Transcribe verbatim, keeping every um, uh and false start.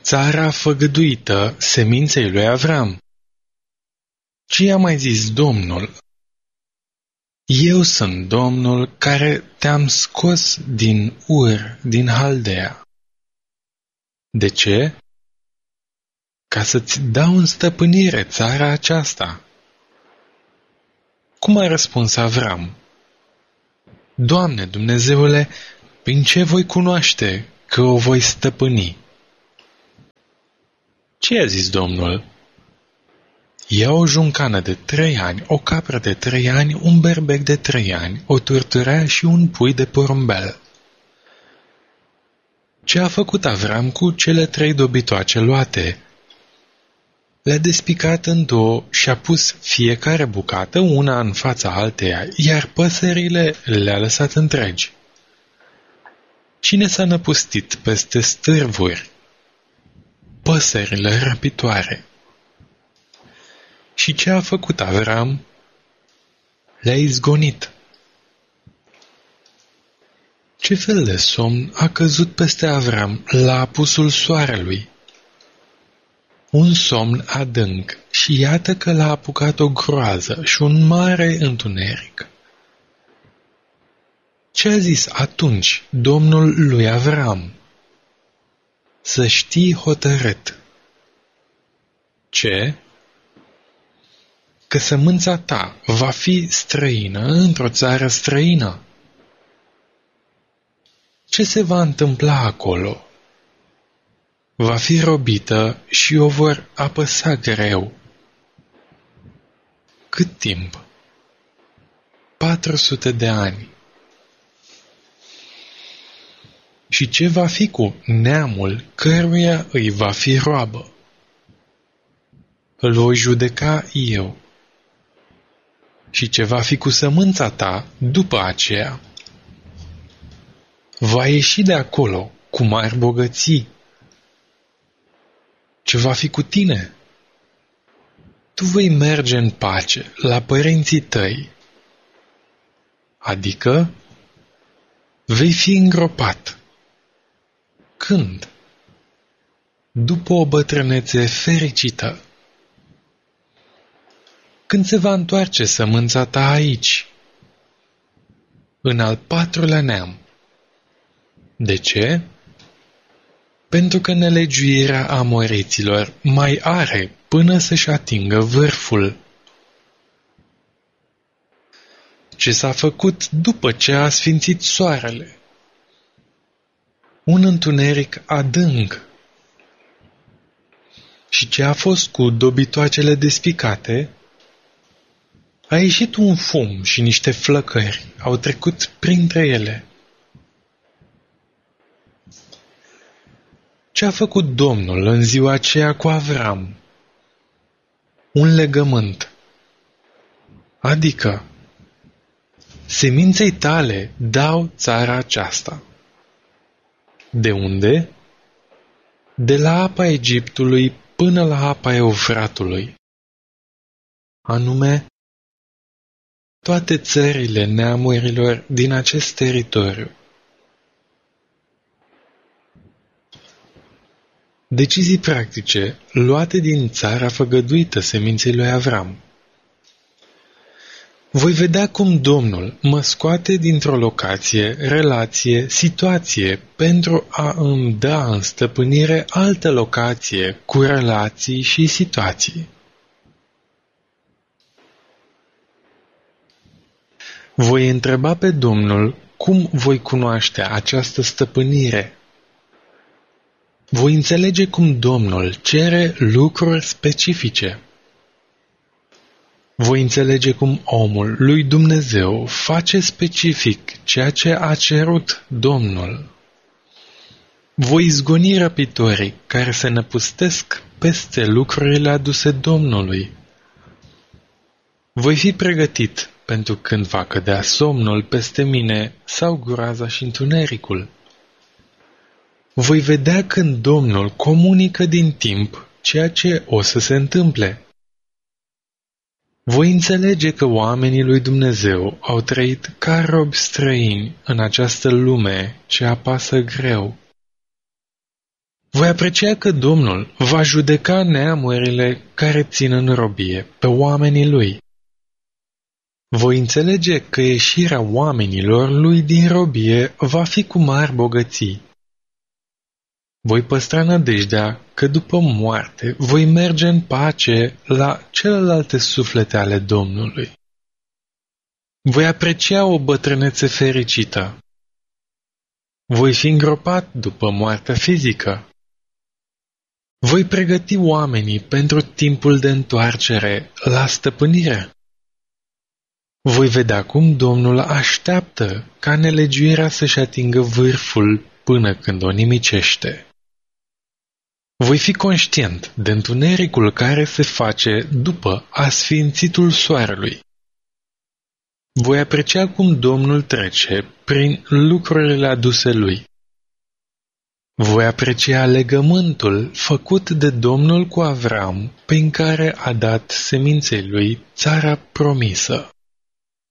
țara făgăduită seminței lui Avram. Ce i-a mai zis Domnul? Eu sunt Domnul care te-am scos din Ur, din Haldea. De ce? Ca să-ți dau în stăpânire țara aceasta. Cum a răspuns Avram? Doamne, Dumnezeule, prin ce voi cunoaște că o voi stăpâni? Ce i-a zis Domnul? Ia o juncană de trei ani, o capră de trei ani, un berbec de trei ani, o turturea și un pui de porumbel. Ce a făcut Avram cu cele trei dobitoace luate? Le-a despicat în două și a pus fiecare bucată una în fața alteia, iar păsările le-a lăsat întregi. Cine s-a năpustit peste stârvuri? Păsările răpitoare. Și ce a făcut Avram? Le-a izgonit. Ce fel de somn a căzut peste Avram la apusul soarelui? Un somn adânc și iată că l-a apucat o groază și un mare întuneric. Ce a zis atunci Domnul lui Avram? Să știi hotărât. Ce? Că sămânța ta va fi străină într-o țară străină. Ce se va întâmpla acolo? Va fi robită și o vor apăsa greu. Cât timp? Patru sute de ani. Și ce va fi cu neamul căruia îi va fi roabă? Îl voi judeca eu. Și ce va fi cu sămânța ta după aceea? Va ieși de acolo cu mari bogății. Ce va fi cu tine? Tu vei merge în pace la părinții tăi, adică vei fi îngropat. Când? După o bătrânețe fericită. Când se va întoarce sămânța ta aici? În al patrulea neam. De ce? Pentru că nelegiuirea amoriților mai are până să-și atingă vârful. Ce s-a făcut după ce a sfințit soarele? Un întuneric adânc. Și ce a fost cu dobitoacele despicate? A ieșit un fum și niște flăcări au trecut printre ele. Ce a făcut Domnul în ziua aceea cu Avram? Un legământ. Adică, seminței tale dau țara aceasta. De unde? De la apa Egiptului până la apa Eufratului. Anume, toate țările neamurilor din acest teritoriu. Decizii practice luate din țara făgăduită seminței lui Avram. Voi vedea cum Domnul mă scoate dintr-o locație, relație, situație pentru a îmi da în stăpânire altă locație cu relații și situații. Voi întreba pe Domnul cum voi cunoaște această stăpânire. Voi înțelege cum Domnul cere lucruri specifice. Voi înțelege cum omul lui Dumnezeu face specific ceea ce a cerut Domnul. Voi izgoni răpitorii care se năpustesc peste lucrurile aduse Domnului. Voi fi pregătit pentru când va cădea somnul peste mine sau groaza și întunericul. Voi vedea când Domnul comunică din timp ceea ce o să se întâmple. Voi înțelege că oamenii lui Dumnezeu au trăit ca robi străini în această lume ce apasă greu. Voi Voi aprecia că Domnul va judeca neamurile care țin în robie pe oamenii lui. Voi înțelege că ieșirea oamenilor lui din robie va fi cu mari bogății. Voi păstra nădejdea că după moarte voi merge în pace la celelalte suflete ale Domnului. Voi aprecia o bătrânețe fericită. Voi fi îngropat după moartea fizică. Voi pregăti oamenii pentru timpul de întoarcere la stăpânire. Voi vedea cum Domnul așteaptă ca nelegiuirea să-și atingă vârful până când o nimicește. Voi fi conștient de întunericul care se face după asfințitul soarelui. Voi aprecia cum Domnul trece prin lucrurile aduse lui. Voi aprecia legământul făcut de Domnul cu Avram, prin care a dat seminței lui țara promisă.